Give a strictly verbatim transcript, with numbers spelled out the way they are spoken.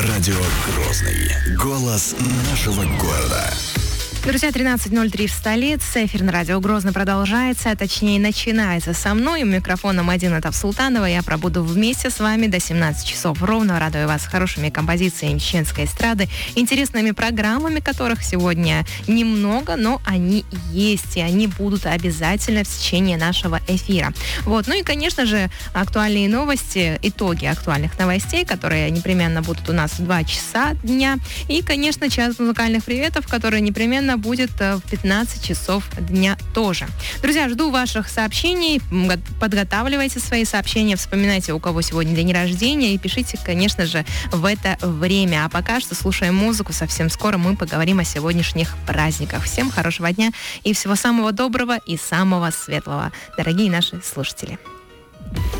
Радио Грозный. Голос нашего города. Друзья, тринадцать ноль три в столице. Эфир на радио Грозный продолжается, а точнее начинается со мной. У микрофона Мадина Тавсултанова. Я пробуду вместе с вами до семнадцати часов ровно. Радую вас хорошими композициями чеченской эстрады, интересными программами, которых сегодня немного, но они есть, и они будут обязательно в течение нашего эфира. Вот. Ну и, конечно же, актуальные новости, итоги актуальных новостей, которые непременно будут у нас в два часа дня. И, конечно, час музыкальных приветов, которые непременно будет в пятнадцать часов дня тоже. Друзья, жду ваших сообщений. Подготавливайте свои сообщения, вспоминайте, у кого сегодня день рождения, и пишите, конечно же, в это время. А пока что слушаем музыку. Совсем скоро мы поговорим о сегодняшних праздниках. Всем хорошего дня и всего самого доброго и самого светлого, дорогие наши слушатели.